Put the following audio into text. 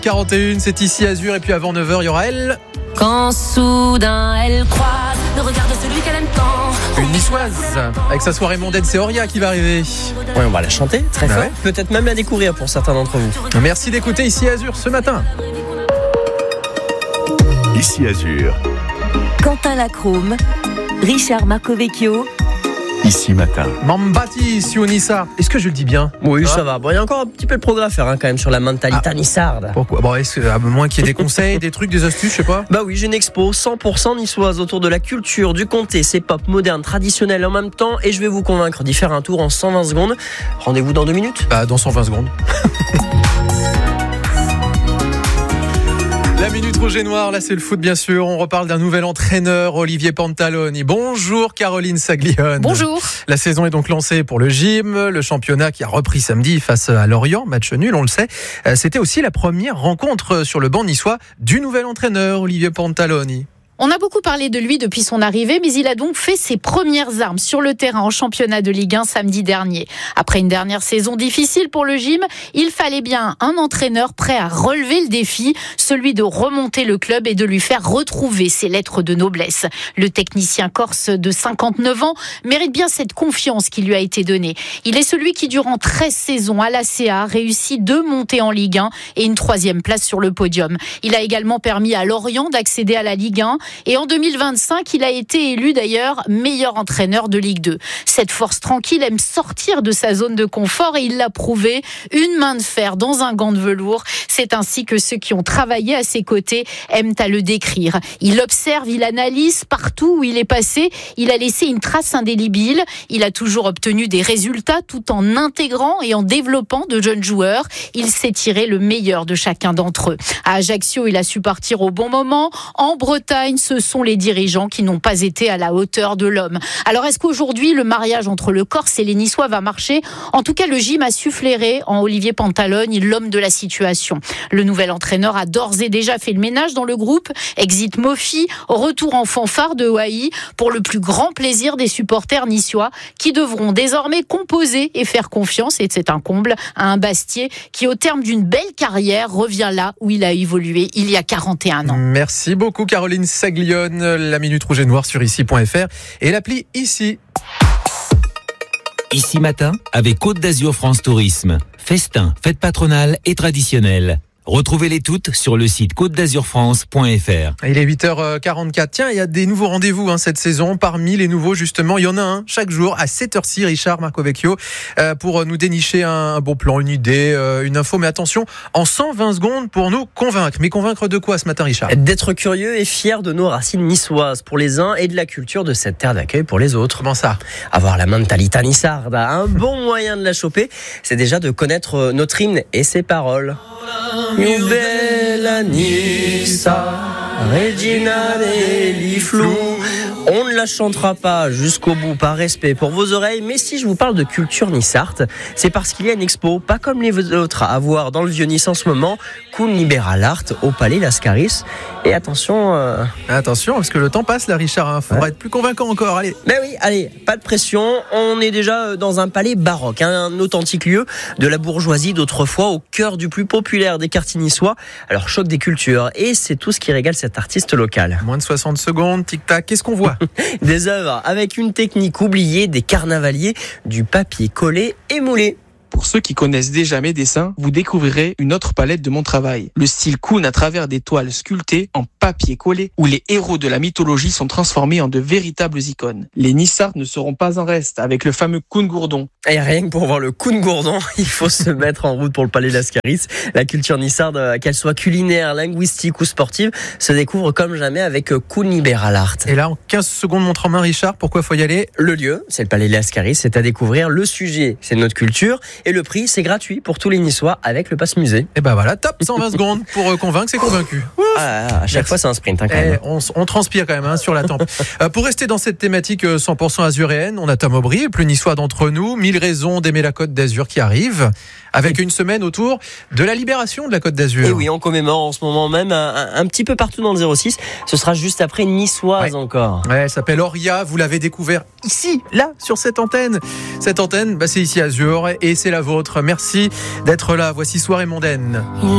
41, c'est ici Azur, et puis avant 9h, il y aura elle. Quand soudain elle croise le regard de celui qu'elle aime tant. Une niçoise, avec sa soirée mondaine, c'est Auria qui va arriver. Ouais, on va la chanter très fort, ouais. Peut-être même la découvrir pour certains d'entre vous. Merci d'écouter ici Azur ce matin. Ici Azur. Quentin Lacrome, Richard Marcovecchio. Ici matin. Mambati Sionissa. Est-ce que je le dis bien? Oui, ça va. Bon, il y a encore un petit peu de progrès à faire quand même sur la mentalité nissarde. Pourquoi? Bon, est-ce que, à moins qu'il y ait des conseils, des trucs, des astuces, je sais pas. Bah oui, j'ai une expo 100% niçoise autour de la culture, du comté, c'est pop, moderne, traditionnel en même temps, et je vais vous convaincre d'y faire un tour en 120 secondes. Rendez-vous dans 2 minutes. Bah, dans 120 secondes. La Minute Rouge et Noire, là c'est le foot bien sûr. On reparle d'un nouvel entraîneur, Olivier Pantaloni. Bonjour Caroline Saglione. Bonjour. La saison est donc lancée pour le gym. Le championnat qui a repris samedi face à Lorient, match nul, on le sait. C'était aussi la première rencontre sur le banc niçois du nouvel entraîneur, Olivier Pantaloni. On a beaucoup parlé de lui depuis son arrivée, mais il a donc fait ses premières armes sur le terrain en championnat de Ligue 1 samedi dernier. Après une dernière saison difficile pour le gym, il fallait bien un entraîneur prêt à relever le défi, celui de remonter le club et de lui faire retrouver ses lettres de noblesse. Le technicien corse de 59 ans mérite bien cette confiance qui lui a été donnée. Il est celui qui, durant 13 saisons à l'ACA, réussit 2 montées en Ligue 1 et une 3e place sur le podium. Il a également permis à Lorient d'accéder à la Ligue 1. Et en 2025, il a été élu d'ailleurs meilleur entraîneur de Ligue 2. Cette force tranquille aime sortir de sa zone de confort et il l'a prouvé. Une main de fer dans un gant de velours. C'est ainsi que ceux qui ont travaillé à ses côtés aiment à le décrire. Il observe, il analyse partout où il est passé. Il a laissé une trace indélébile. Il a toujours obtenu des résultats tout en intégrant et en développant de jeunes joueurs. Il sait tirer le meilleur de chacun d'entre eux. À Ajaccio, il a su partir au bon moment. En Bretagne, ce sont les dirigeants qui n'ont pas été à la hauteur de l'homme. Alors est-ce qu'aujourd'hui le mariage entre le Corse et les Niçois va marcher? En tout cas, le gym a su flairer en Olivier Pantaloni, l'homme de la situation. Le nouvel entraîneur a d'ores et déjà fait le ménage dans le groupe. Exit Mofi, retour en fanfare de Haï pour le plus grand plaisir des supporters niçois qui devront désormais composer et faire confiance, et c'est un comble, à un Bastier qui au terme d'une belle carrière revient là où il a évolué il y a 41 ans. Merci beaucoup Caroline Saglione. La Minute Rouge et Noire sur ici.fr et l'appli Ici. Ici matin, avec Côte d'Azur France Tourisme. Festin, fête patronale et traditionnelle. Retrouvez-les toutes sur le site côte-d'azur-france.fr. Il est 8h44. Tiens, il y a des nouveaux rendez-vous cette saison. Parmi les nouveaux, justement, il y en a un chaque jour à 7h06, Richard Marcovecchio, pour nous dénicher un bon plan, une idée, une info. Mais attention, en 120 secondes pour nous convaincre. Mais convaincre de quoi ce matin, Richard? D'être curieux et fier de nos racines niçoises pour les uns et de la culture de cette terre d'accueil pour les autres. Comment ça? Avoir la mentalité nissarde, un bon moyen de la choper, c'est déjà de connaître notre hymne et ses paroles. Più bella Nissa, Regina degli Flou. On ne la chantera pas jusqu'au bout par respect pour vos oreilles, mais si je vous parle de culture nissarde, c'est parce qu'il y a une expo, pas comme les autres, à voir dans le Vieux-Nice en ce moment, Kun Libera l'Art au Palais Lascaris. Et attention... Attention, parce que le temps passe là, Richard, faudra être plus convaincant encore, allez. Mais oui, allez, pas de pression, on est déjà dans un palais baroque, un authentique lieu de la bourgeoisie d'autrefois, au cœur du plus populaire des quartiers niçois. Alors, choc des cultures, et c'est tout ce qui régale cet artiste local. Moins de 60 secondes, tic-tac, qu'est-ce qu'on voit? Des œuvres avec une technique oubliée des carnavaliers, du papier collé et moulé. Pour ceux qui connaissent déjà mes dessins, vous découvrirez une autre palette de mon travail. Le style Kun à travers des toiles sculptées en papier collé où les héros de la mythologie sont transformés en de véritables icônes. Les Nissards ne seront pas en reste avec le fameux Kun Gourdon. Et rien que pour voir le Kun Gourdon, il faut se mettre en route pour le Palais Lascaris. La culture nissarde, qu'elle soit culinaire, linguistique ou sportive, se découvre comme jamais avec Kun Libera l'Art. Et là, en 15 secondes, montre en main, Richard, pourquoi faut y aller? Le lieu, c'est le Palais Lascaris, c'est à découvrir. Le sujet, c'est notre culture. Et le prix, c'est gratuit pour tous les Niçois avec le pass musée. Et ben voilà, top, 120 secondes pour convaincre, c'est convaincu. À chaque fois, c'est un sprint. Quand même. On transpire quand même sur la tempe. Pour rester dans cette thématique 100% azuréenne, on a Tom Aubry, le plus niçois d'entre nous. 1000 raisons d'aimer la Côte d'Azur qui arrive, avec une semaine autour de la libération de la Côte d'Azur. Et oui, on commémore en ce moment même un petit peu partout dans le 06. Ce sera juste après une niçoise encore. Ouais, elle s'appelle Auria, vous l'avez découvert ici, là, sur cette antenne. Cette antenne, c'est ici Azur et c'est la vôtre. Merci d'être là. Voici Soirée mondaine.